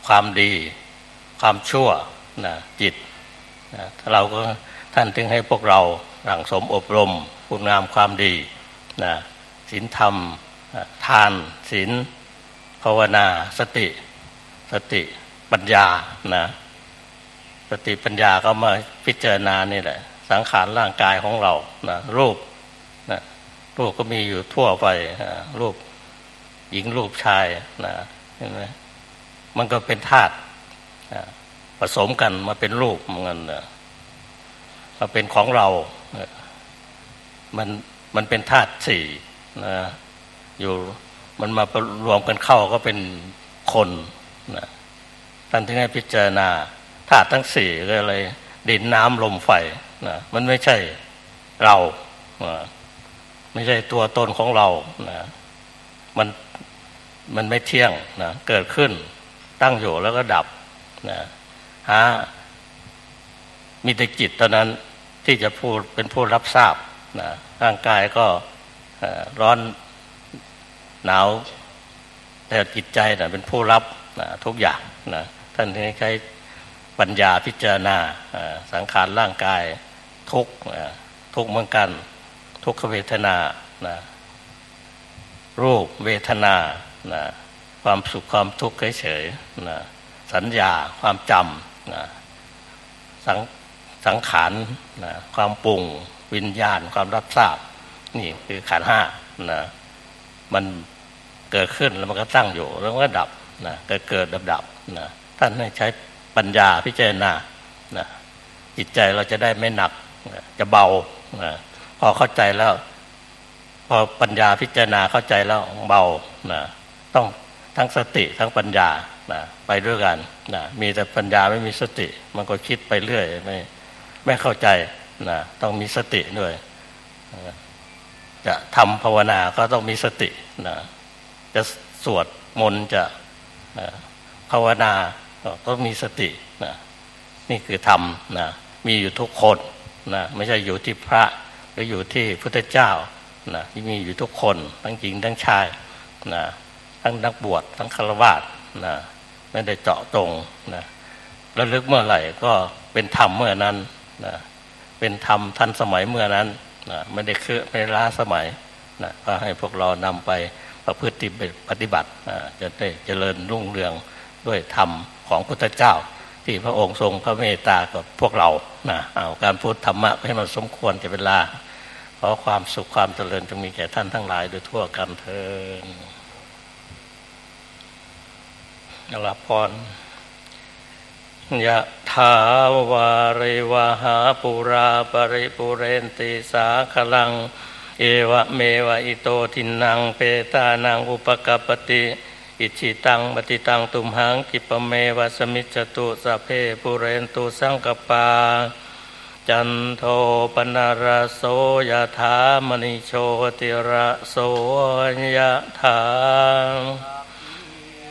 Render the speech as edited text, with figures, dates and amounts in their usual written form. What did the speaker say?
ความดีความชั่วนะจิตนะเราก็ท่านถึงให้พวกเราสั่งสมอบรมคุณงามความดีนะศีลธรรมทานศีลภาวนาสติปัญญานะสติปัญญาก็มาพิจารณานี่แหละสังขารร่างกายของเรานะรูปก็มีอยู่ทั่วไปรูปหญิงรูปชายนะเห็นไหมมันก็เป็นธาตุผสมกันมาเป็นรูปเหมือนกันมาเป็นของเรามันเป็นธาตุสี่นะอยู่มันมารวมกันเข้าก็เป็นคนนะท่านถึงให้พิจารณาธาตุทั้งสี่ก็เลยดินน้ำลมไฟนะมันไม่ใช่เราไม่ใช่ตัวตนของเรานะมันไม่เที่ยงนะเกิดขึ้นตั้งอยู่แล้วก็ดับนะมีแต่จิตเท่านั้นที่จะเป็นผู้รับทราบนะร่างกายก็ร้อนหนาวแต่จิตใจนะเป็นผู้รับนะทุกอย่างนะท่านใช้ปัญญาพิจารณาสังขารร่างกายทุกเหมือนกันทุกขเวทนานะรูปเวทนานะความสุขความทุกข์เฉยๆนะสัญญาความจำนะสังขารนะความปรุงวิญญาณความรับทราบนี่คือขันธ์ห้านะมันเกิดขึ้นแล้วมันก็ตั้งอยู่แล้วมันก็ดับนะเกิดดับนะท่านให้ใช้ปัญญาพิจารณานะจิตใจเราจะได้ไม่หนักนะจะเบานะพอเข้าใจแล้วพอปัญญาพิจารณาเข้าใจแล้วเบานะต้องทั้งสติทั้งปัญญานะไปด้วยกันนะมีแต่ปัญญาไม่มีสติมันก็คิดไปเรื่อยไม่เข้าใจนะต้องมีสติด้วยจะทำภาวนาก็ต้องมีสตินะจะสวดมนต์จะภาวนาก็มีสตินะนี่คือธรรมนะมีอยู่ทุกคนนะไม่ใช่อยู่ที่พระหรืออยู่ที่พุทธเจ้านะที่มีอยู่ทุกคนทั้งหญิงทั้งชายนะทั้งนักบวชทั้งฆราวาสนะไม่ได้เจาะจงนะระลึกเมื่อไหร่ก็เป็นธรรมเมื่อนั้นนะเป็นธรรมทันสมัยเมื่อนั้นนะไม่ได้ไม่ล้าสมัยนะก็ให้พวกเรานำไปประพฤติปฏิบัติจะได้เจริญรุ่งเรืองด้วยธรรมของพุทธเจ้าที่พระองค์ทรงพระเมตตากับพวกเรานะเอาการพูดธรรมะให้มันสมควรแก่เวลาขอความสุขความเจริญจงมีแก่ท่านทั้งหลายโดยทั่วกันเถิดรับพรยะถาวาริวหาปุราปริปุเรนติสาคลังเอวะเมวะอิโตทินังเปตานังอุปกัปปติอิจิตังปฏิตังตุมหังกิปเมวะสมิจจตุสัพเพปุเรนตุสังกปาจันโทปนรโสยถามณิโชติระโสยถา